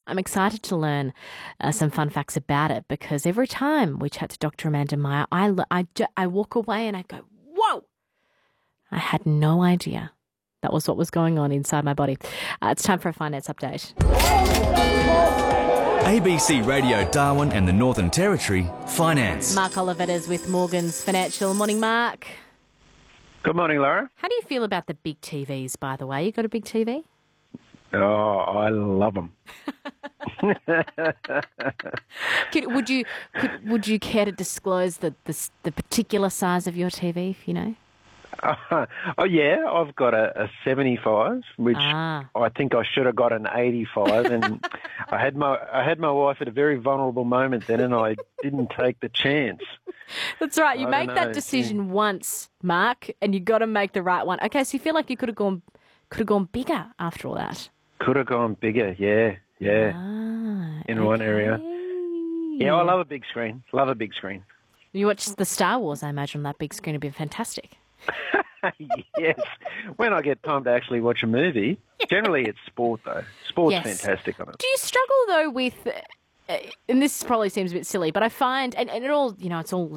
I'm excited to learn some fun facts about it because every time we chat to Dr. Amanda Meyer, I walk away and I go, whoa, I had no idea that was what was going on inside my body. It's time for a finance update. ABC Radio Darwin and the Northern Territory, Finance. Mark Olivet is with Morgans Financial. Morning, Mark. Good morning, Laura. How do you feel about the big TVs, by the way? You got a big TV? Oh, I love them. Would you care to disclose the particular size of your TV, if you know? Oh, yeah, I've got a 75, which I think I should have got an 85, and I had my wife at a very vulnerable moment then, and I didn't take the chance. That's right. You make that decision once, Mark, and you got to make the right one. Okay, so you feel like you could have gone bigger after all that. Could have gone bigger, yeah, in one area. Yeah, I love a big screen. Love a big screen. You watch the Star Wars, I imagine, on that big screen would be fantastic. Yes, when I get time to actually watch a movie. Generally, it's sport, though. Sport's fantastic on it. Do you struggle, though, with... and this probably seems a bit silly, but I find, and it all, it's all